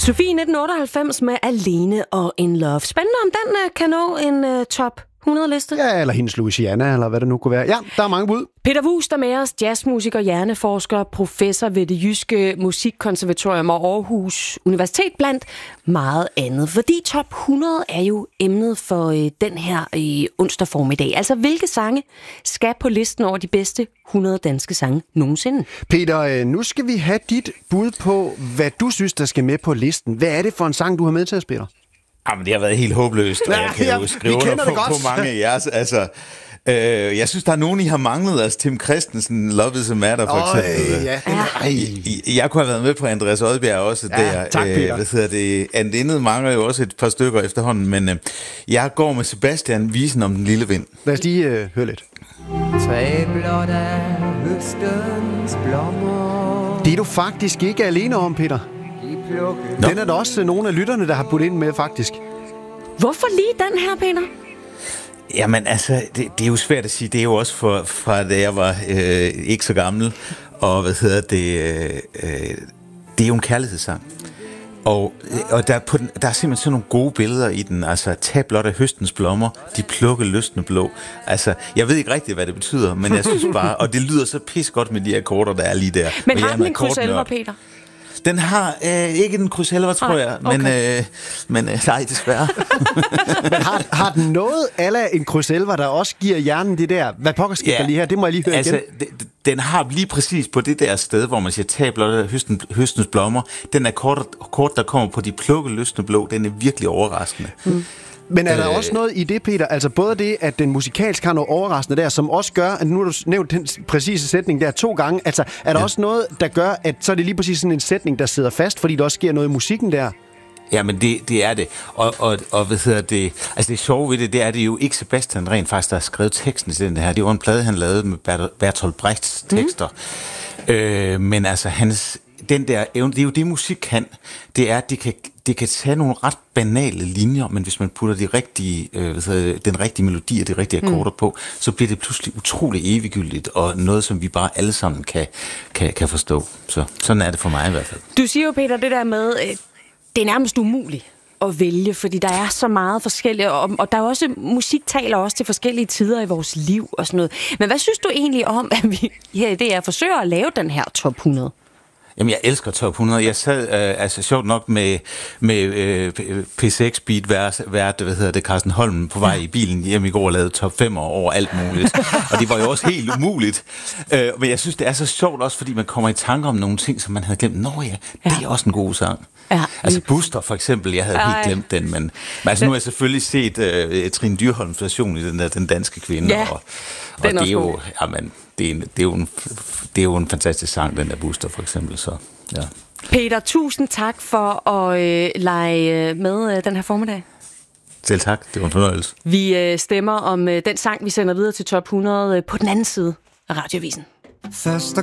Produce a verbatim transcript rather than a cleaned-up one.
Sofie nitten otteoghalvfems med Alene og In Love. Spændende, om den uh, kan nå en uh, top hundrede-liste. Ja, eller hendes Louisiana, eller hvad det nu kunne være. Ja, der er mange bud. Peter Vuust er med os, jazzmusiker, hjerneforsker, professor ved Det Jyske Musikkonservatorium og Aarhus Universitet, blandt meget andet. Fordi top hundrede er jo emnet for øh, den her øh, onsdag formiddag. Altså, hvilke sange skal på listen over de bedste hundrede danske sange nogensinde? Peter, øh, nu skal vi have dit bud på, hvad du synes, der skal med på listen. Hvad er det for en sang, du har med til at spille? Jamen, det har været helt håbløst, og jeg kan ja, jo skrive under på, på mange af jeres. Altså, øh, jeg synes, der er nogen, I har manglet. Altså, Tim Christensen, Love is a Matter, for Øj, eksempel. Ja. Jeg, jeg kunne have været med på Andreas Odbjerg også. Ja, der. tak, Peter. Øh, hvad hedder det? Antindet mangler jo også et par stykker efterhånden, men øh, jeg går med Sebastian, Visen om den lille vind. Lad os lige øh, høre lidt. Tre blot af høstens blommer. Det er du faktisk ikke alene om, Peter. Nå. Den er der også nogle af lytterne, der har budt ind med, faktisk. Hvorfor lige den her, Peter? Jamen altså, det, det er jo svært at sige. Det er jo også for, fra da jeg var øh, ikke så gammel. Og hvad hedder det? Øh, øh, det er jo en kærlighedssang. Og, og der, er på den, der er simpelthen sådan nogle gode billeder i den. Altså, tag blot af høstens blommer, de plukke lystne blå. Altså, jeg ved ikke rigtigt, hvad det betyder, men jeg synes bare, og det lyder så pis godt med de akkorder, der er lige der. Men og har den en krydselver, Peter? Den har øh, ikke en krydselver, tror jeg, okay. men, øh, men øh, nej, desværre. Men har, har den noget ala en krydselver, der også giver hjernen det der? Hvad pokker skal Ja, der lige her? Det må jeg lige høre altså, igen. d- den har lige præcis på det der sted, hvor man siger, tag blot af høsten, høstens blommer. Den akkord, akkord, der kommer på de plukke lystne blå, den er virkelig overraskende. Mm. Men er der øh, også noget i det, Peter? Altså både det, at den musikalsk har noget overraskende der, som også gør, at nu har du nævnt den præcise sætning der to gange. Altså er der ja. også noget, der gør, at så er det lige præcis sådan en sætning, der sidder fast, fordi der også sker noget i musikken der? Ja, men det, det er det. Og, og, og hvad hedder det? Altså det sjove ved det, det er det jo ikke Sebastian rent faktisk, der har skrevet teksten til den her. Det var en plade, han lavede med Bertolt Brechts tekster. Mm. Øh, men altså hans... Den der evne, det er jo det, musik kan. Det er, at det kan, det kan tage nogle ret banale linjer, men hvis man putter de rigtige, øh, den rigtige melodi og de rigtige akkorder mm. på, så bliver det pludselig utrolig eviggyldigt, og noget, som vi bare alle sammen kan, kan, kan forstå. Så sådan er det for mig i hvert fald. Du siger jo, Peter, det der med, øh, det er nærmest umuligt at vælge, fordi der er så meget forskelligt, og, og der er også, musik taler også til forskellige tider i vores liv og sådan noget. Men hvad synes du egentlig om, at vi her i D R forsøger at lave den her top hundrede? Jamen, jeg elsker top hundrede. Jeg sad, øh, altså sjovt nok, med, med øh, P seks Beat vært, vært, hvad hedder det, Carsten Holm på vej i bilen hjem i går og lavede top fem over alt muligt. Og det var jo også helt umuligt. Øh, men jeg synes, det er så sjovt også, fordi man kommer i tanke om nogle ting, som man havde glemt. Nå ja, det er også en god sang. Ja, altså Buster for eksempel, jeg havde Ej. helt glemt den, men, men altså, nu har jeg selvfølgelig set uh, Trine Dyrholms version i den der Den Danske Kvinde, ja, og, og det er jo, jamen, det er, en, det, er jo en, det er jo en fantastisk sang, den der Buster for eksempel, så ja. Peter, tusind tak for at øh, lege med øh, den her formiddag. Selv tak, det var en fornøjelse. Vi øh, stemmer om øh, den sang, vi sender videre til top hundrede øh, på den anden side af Radioavisen. Første